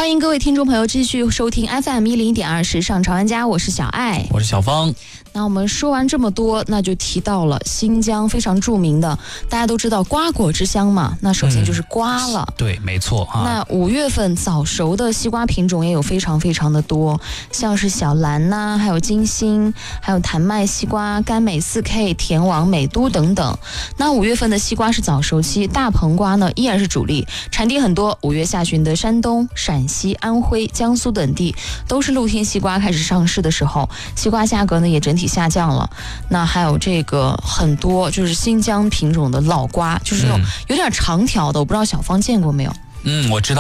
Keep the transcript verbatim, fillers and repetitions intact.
欢迎各位听众朋友继续收听 F M 一零一点二时尚潮玩家，我是小爱， 我是小芳。 那我们说完这么多，那就提到了新疆非常著名的，大家都知道瓜果之乡嘛，那首先就是瓜了。 嗯、对，没错啊。 那五月份早熟的西瓜品种也有非常非常的多，像是小蓝呐、啊，还有金星，还有谭麦西瓜、甘美 四 K、甜王、美都等等。那五月份的西瓜是早熟期，大棚瓜呢依然是主力，产地很多。五月下旬的山东、陕西、安徽、江苏等地都是露天西瓜开始上市的时候，西瓜价格呢也整体下降了。那还有这个很多就是新疆品种的老瓜，就是那种有点长条的，我不知道小芳见过没有？ 嗯，我知道。